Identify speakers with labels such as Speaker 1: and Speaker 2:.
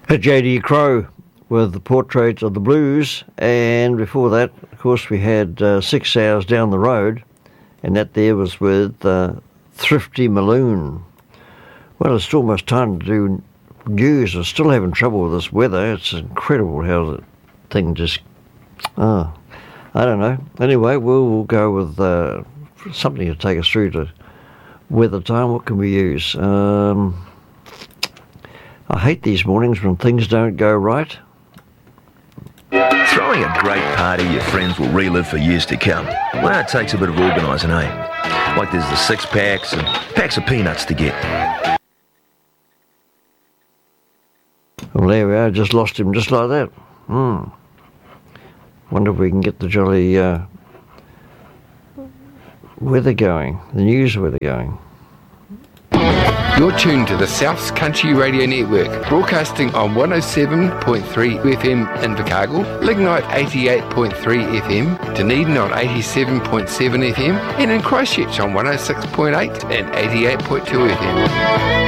Speaker 1: J.D. Crowe with the Portrait of the Blues, and before that, of course, we had 6 Hours Down the Road, and that there was with Thrifty Maloon. Well, it's almost time to do news. I'm still having trouble with this weather. It's incredible how the thing just... I don't know. Anyway, we'll go with something to take us through to weather time. What can we use? I hate these mornings when things don't go right.
Speaker 2: Throwing a great party your friends will relive for years to come. Well, it takes a bit of organising, eh? Like there's the 6-packs and packs of peanuts to get.
Speaker 1: Well, there we are. Just lost him just like that. Wonder if we can get the jolly weather going, the news weather going.
Speaker 3: You're tuned to the South's Country Radio Network, broadcasting on 107.3 FM in Invercargill, Lignite 88.3 FM, Dunedin on 87.7 FM, and in Christchurch on 106.8 and 88.2 FM.